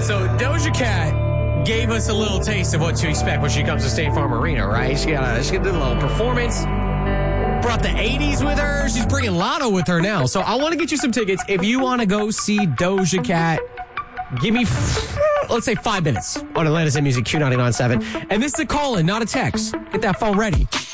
So Doja Cat gave us a little taste of what to expect when she comes to State Farm Arena, right? She got a little performance. Brought the 80s with her. She's bringing Lotto with her now. So I want to get you some tickets. If you want to go see Doja Cat, give me, let's say 5 minutes on Atlanta's Music Q99.7. And this is a call-in, not a text. Get that phone ready.